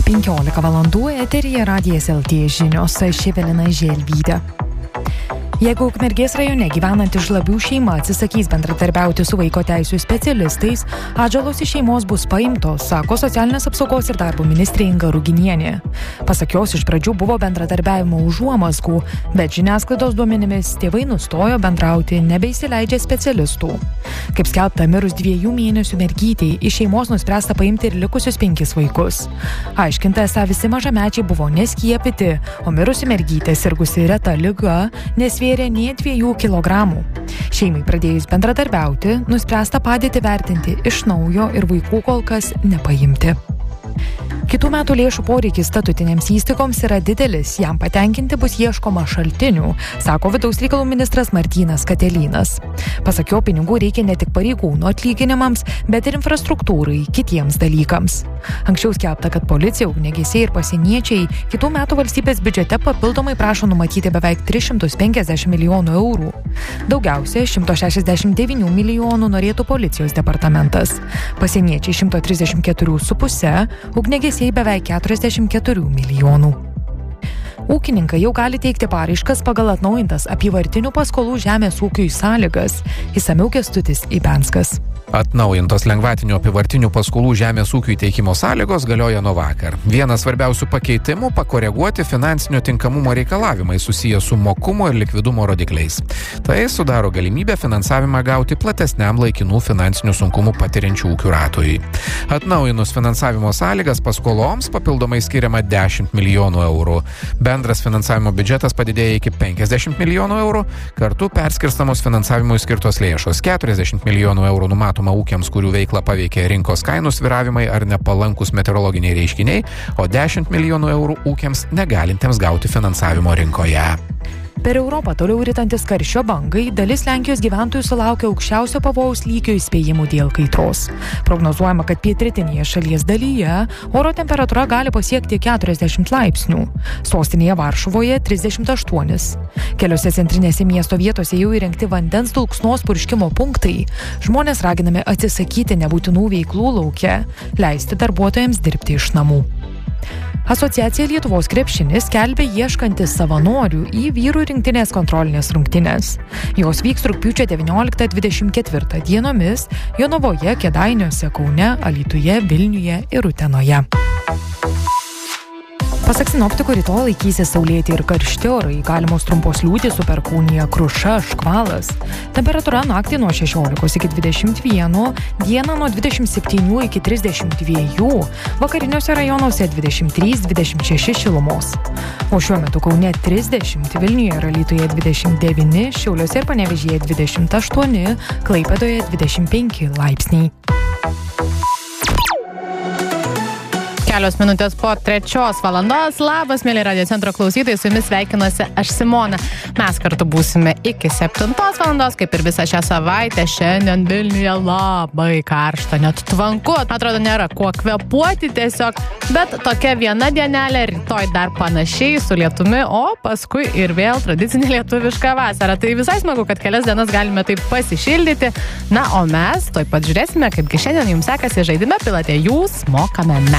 15 valandų eteryje Radijas LT žinios, aš Evelina Želvytė. Jeigu Ukmergės rajone gyvenanti Žlabių šeima atsisakys bendradarbiauti su vaiko teisių specialistais, atžalos iš šeimos bus paimtos, sako socialinės apsaugos ir darbo ministrė Inga Ruginienė. Pasak jos, iš pradžių buvo bendradarbiavimo užuomazgų, bet žiniasklaidos duomenimis tėvai nustojo bendrauti, nebeįsileidžia specialistų. Kaip skelbta, mirus 2 mėnesių mergytei, iš šeimos nuspręsta paimti ir likusius 5 vaikus. Aiškinta, esą visi mažamečiai buvo neskiepyti, o mirusi mergytė sirgusi reta liga, nesvėrė nė 2 kilogramų. Šeimai pradėjus bendradarbiauti, nuspręsta padėtį vertinti iš naujo ir vaikų kol kas nepaimti. Kitų metų lėšų poreikis statutinėms įstaigoms yra didelis, jam patenkinti bus ieškoma šaltinių, sako vidaus reikalų ministras Martynas Katelynas. Pasak jo, pinigų reikia ne tik pareigūnų atlyginimams, bet ir infrastruktūrai, kitiems dalykams. Anksčiau skelbta, kad policija, ugniagesiai ir pasieniečiai kitų metų valstybės biudžete papildomai prašo numatyti beveik 350 milijonų eurų. Daugiausia 169 milijonų norėtų policijos departamentas, pasieniečiai 134,5, ugniagesiai beveik 44 milijonų. Ūkininkai jau gali teikti paraiškas pagal atnaujintas apyvartinių paskolų žemės ūkiui sąlygas. Išsamiau Kęstutis Ibenskas. Atnaujintos lengvatinių apyvartinių paskolų žemės ūkiui teikimo sąlygos galioja nuo vakar. Vienas svarbiausių pakeitimų – pakoreguoti finansinio tinkamumo reikalavimai susiję su mokumo ir likvidumo rodikliais. Tai sudaro galimybę finansavimą gauti platesniam laikinų finansinių sunkumų patiriančių ūkių ratui. Atnaujinus finansavimo sąlygas paskoloms papildomai skiriama 10 milijonų eurų. Bendras finansavimo biudžetas padidėja iki 50 milijonų eurų, kartu perskirstamos finansavimui skirtos lėšos 40 milijonų eurų numatoma ūkiams, kurių veiklą paveikia rinkos kainų svyravimai ar nepalankus meteorologiniai reiškiniai, o 10 milijonų eurų ūkiams negalintiems gauti finansavimo rinkoje. Per Europą toliau ritantis karščio bangai, dalis Lenkijos gyventojų sulaukia aukščiausio pavojaus lygio įspėjimų dėl kaitros. Prognozuojama, kad pietrytinėje šalies dalyje oro temperatūra gali pasiekti 40 laipsnių, sostinėje Varšuvoje 38. Keliose centrinėse miesto vietose jau įrengti vandens dulksnos purškimo punktai. Žmonės raginami atsisakyti nebūtinų veiklų lauke, leisti darbuotojams dirbti iš namų. Asociacija Lietuvos krepšinis skelbia ieškantis savanorių į vyrų rinktinės kontrolinės rungtynes. Jos vyks rugpjūčio 19-24 dienomis Jonavoje, Kėdainiuose, Kaune, Alytuje, Vilniuje ir Utenoje. Pasak sinoptikų, rytoj laikysis saulėti ir karšti orai, galimos trumpos liūtys su perkūnija, kruša, škvalas. Temperatūra naktį nuo 16 iki 21, dieną nuo 27 iki 32, vakariniuose rajonuose 23-26 šilumos. O šiuo metu Kaune 30, Vilniuje ir Alytuje 29, Šiauliuose ir Panevėžyje 28, Klaipėdoje 25 laipsniai. Kelios minutės po 3 valandos. Labas, mėly Radio Centro klausytojai, su jumis sveikinuosi aš Simona. Mes kartu būsime iki 7 valandos, kaip ir visą šią savaitę. Šiandien Vilniuje labai karšta, net tvanku. Atrodo, nėra kuo kvėpuoti tiesiog, bet tokia viena dienelė, rytoj dar panašiai su lietumi, o paskui ir vėl tradicinė lietuviška vasara. Tai visai smagu, kad kelias dienas galime taip pasišildyti. Na, o mes tuoj pat žiūrėsime, kaipgi šiandien jums sekasi žaidime Pilatė jūs, mokame mes.